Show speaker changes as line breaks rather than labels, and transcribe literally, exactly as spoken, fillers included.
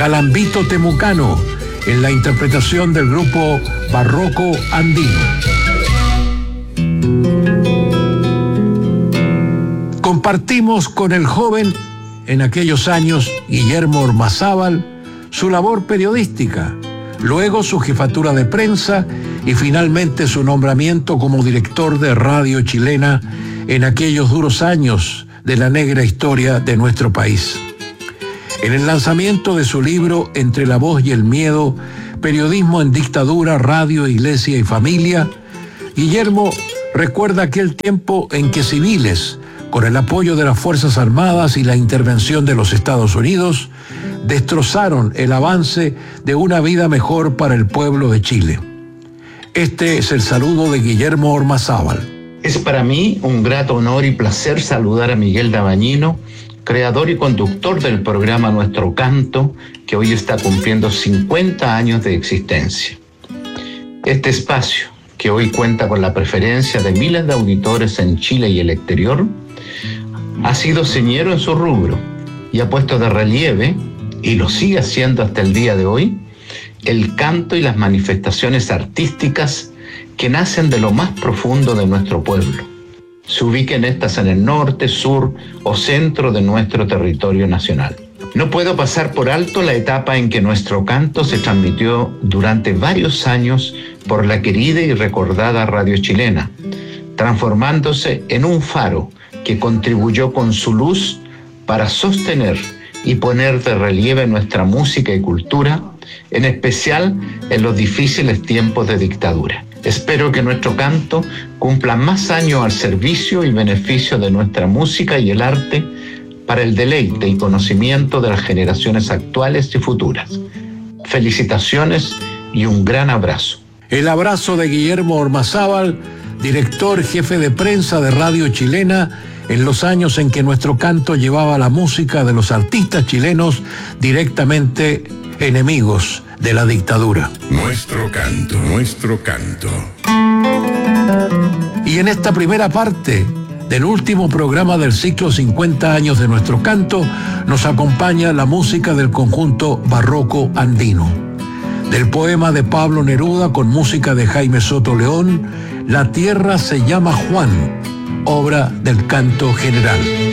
Galambito Temucano, en la interpretación del grupo Barroco Andino. Compartimos con el joven, en aquellos años, Guillermo Ormazábal, su labor periodística, luego su jefatura de prensa y finalmente su nombramiento como director de Radio Chilena en aquellos duros años de la negra historia de nuestro país. En el lanzamiento de su libro Entre la voz y el miedo, periodismo en dictadura, radio, iglesia y familia, Guillermo recuerda aquel tiempo en que civiles, con el apoyo de las Fuerzas Armadas y la intervención de los Estados Unidos, destrozaron el avance de una vida mejor para el pueblo de Chile. Este es el saludo de Guillermo Ormazábal.
Es para mí un grato honor y placer saludar a Miguel Dabañino, creador y conductor del programa Nuestro Canto, que hoy está cumpliendo cincuenta años de existencia. Este espacio, que hoy cuenta con la preferencia de miles de auditores en Chile y el exterior, ha sido señero en su rubro y ha puesto de relieve, y lo sigue haciendo hasta el día de hoy, el canto y las manifestaciones artísticas que nacen de lo más profundo de nuestro pueblo. Se ubiquen estas en el norte, sur o centro de nuestro territorio nacional. No puedo pasar por alto la etapa en que Nuestro Canto se transmitió durante varios años por la querida y recordada Radio Chilena, transformándose en un faro que contribuyó con su luz para sostener y poner de relieve nuestra música y cultura, en especial en los difíciles tiempos de dictadura. Espero que Nuestro Canto cumpla más años al servicio y beneficio de nuestra música y el arte para el deleite y conocimiento de las generaciones actuales y futuras. Felicitaciones y un gran abrazo.
El abrazo de Guillermo Ormazábal, director jefe de prensa de Radio Chilena, en los años en que Nuestro Canto llevaba la música de los artistas chilenos directamente enemigos de la dictadura.
Nuestro Canto, Nuestro Canto.
Y en esta primera parte del último programa del ciclo cincuenta años de Nuestro Canto, nos acompaña la música del conjunto Barroco Andino. Del poema de Pablo Neruda con música de Jaime Soto León, La tierra se llama Juan, obra del canto general.